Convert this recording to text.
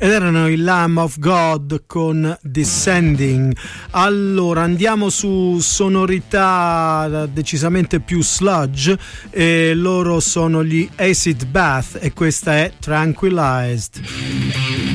Ed erano i Lamb of God con Descending. Allora andiamo su sonorità decisamente più sludge, e loro sono gli Acid Bath e questa è Tranquilized.